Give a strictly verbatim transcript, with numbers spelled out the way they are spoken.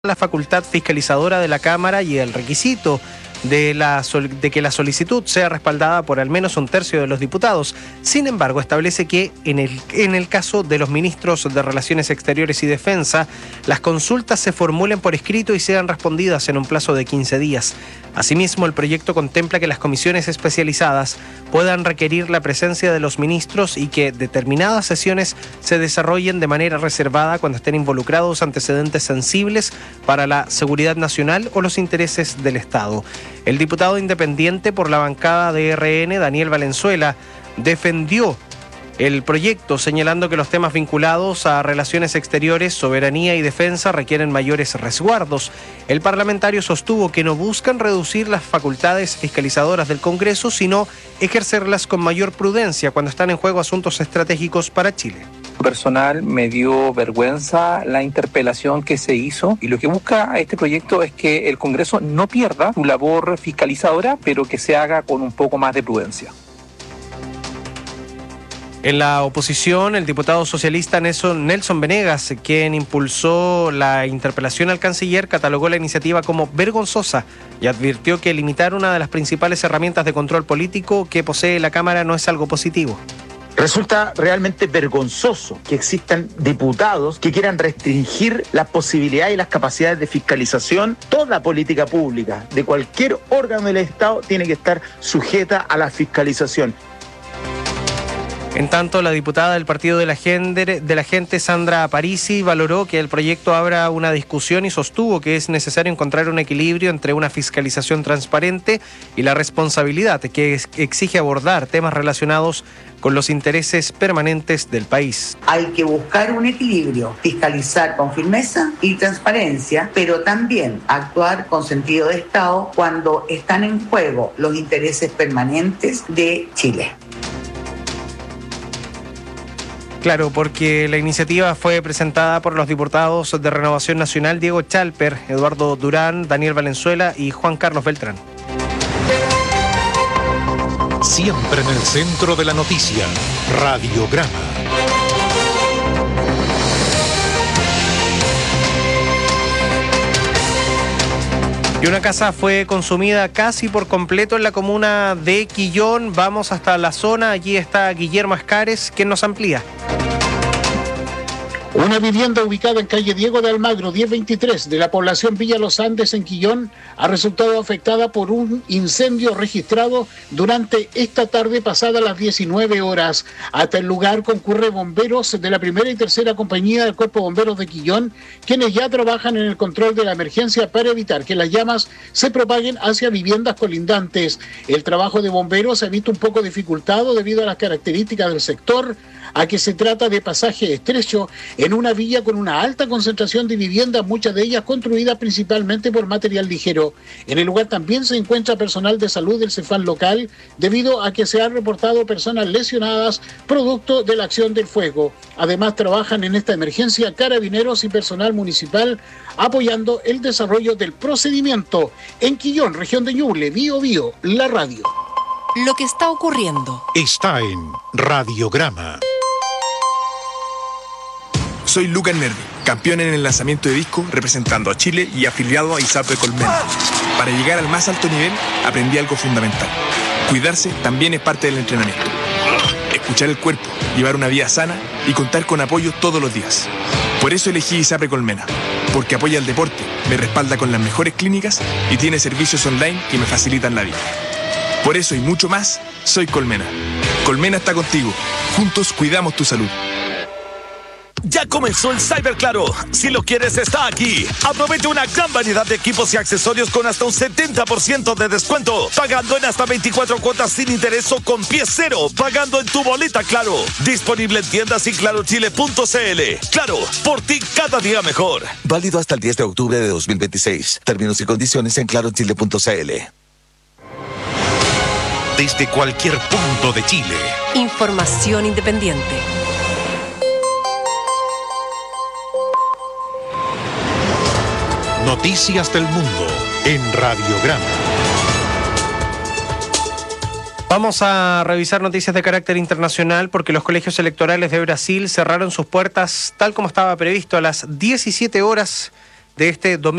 la facultad fiscalizadora de la Cámara y el requisito de, la, de que la solicitud sea respaldada por al menos un tercio de los diputados. Sin embargo, establece que en el, en el caso de los ministros de Relaciones Exteriores y Defensa, las consultas se formulen por escrito y sean respondidas en un plazo de quince días. Asimismo, el proyecto contempla que las comisiones especializadas puedan requerir la presencia de los ministros y que determinadas sesiones se desarrollen de manera reservada cuando estén involucrados antecedentes sensibles para la seguridad nacional o los intereses del Estado. El diputado independiente por la bancada de R N, Daniel Valenzuela, defendió el proyecto, señalando que los temas vinculados a relaciones exteriores, soberanía y defensa requieren mayores resguardos. El parlamentario sostuvo que no buscan reducir las facultades fiscalizadoras del Congreso, sino ejercerlas con mayor prudencia cuando están en juego asuntos estratégicos para Chile. Personal, me dio vergüenza la interpelación que se hizo, y lo que busca este proyecto es que el Congreso no pierda su labor fiscalizadora, pero que se haga con un poco más de prudencia. En la oposición, el diputado socialista Nelson, Nelson Venegas, quien impulsó la interpelación al canciller, catalogó la iniciativa como vergonzosa y advirtió que limitar una de las principales herramientas de control político que posee la Cámara no es algo positivo. Resulta realmente vergonzoso que existan diputados que quieran restringir las posibilidades y las capacidades de fiscalización. Toda política pública de cualquier órgano del Estado tiene que estar sujeta a la fiscalización. En tanto, la diputada del Partido de la, Gente, de la Gente, Sandra Parisi, valoró que el proyecto abra una discusión y sostuvo que es necesario encontrar un equilibrio entre una fiscalización transparente y la responsabilidad que exige abordar temas relacionados con los intereses permanentes del país. Hay que buscar un equilibrio, fiscalizar con firmeza y transparencia, pero también actuar con sentido de Estado cuando están en juego los intereses permanentes de Chile. Claro, porque la iniciativa fue presentada por los diputados de Renovación Nacional Diego Chalper, Eduardo Durán, Daniel Valenzuela y Juan Carlos Beltrán. Siempre en el centro de la noticia, Radiograma. Y una casa fue consumida casi por completo en la comuna de Quillón. Vamos hasta la zona, allí está Guillermo Escares, quien nos amplía. Una vivienda ubicada en calle Diego de Almagro, diez veintitrés, de la población Villa Los Andes en Quillón, ha resultado afectada por un incendio registrado durante esta tarde pasada las diecinueve horas. Hasta el lugar concurre bomberos de la primera y tercera compañía del Cuerpo de Bomberos de Quillón, quienes ya trabajan en el control de la emergencia para evitar que las llamas se propaguen hacia viviendas colindantes. El trabajo de bomberos se ha visto un poco dificultado debido a las características del sector, a que se trata de pasaje estrecho en una villa con una alta concentración de viviendas, muchas de ellas construidas principalmente por material ligero. En el lugar también se encuentra personal de salud del CEFAM local, debido a que se han reportado personas lesionadas producto de la acción del fuego. Además, trabajan en esta emergencia carabineros y personal municipal apoyando el desarrollo del procedimiento. En Quillón, región de Ñuble, Bío Bío, la radio. Lo que está ocurriendo Está en Radiograma. Soy Lucas Nervi, campeón en el lanzamiento de disco representando a Chile y afiliado a ISAPRE Colmena. Para llegar al más alto nivel aprendí algo fundamental. Cuidarse también es parte del entrenamiento. Escuchar el cuerpo, llevar una vida sana y contar con apoyo todos los días. Por eso elegí ISAPRE Colmena, porque apoya el deporte, me respalda con las mejores clínicas y tiene servicios online que me facilitan la vida. Por eso y mucho más, soy Colmena. Colmena está contigo. Juntos cuidamos tu salud. Ya comenzó el Cyber Claro. Si lo quieres, está aquí. Aprovecha una gran variedad de equipos y accesorios con hasta un setenta por ciento de descuento. Pagando en hasta veinticuatro cuotas sin interés o con pie cero. Pagando en tu boleta Claro. Disponible en tiendas y claro chile punto c l. Claro, por ti cada día mejor. Válido hasta el diez de octubre de dos mil veintiséis. Términos y condiciones en claro chile punto c l. Desde cualquier punto de Chile. Información independiente. Noticias del mundo en Radiograma. Vamos a revisar noticias de carácter internacional porque los colegios electorales de Brasil cerraron sus puertas tal como estaba previsto a las diecisiete horas de este domingo.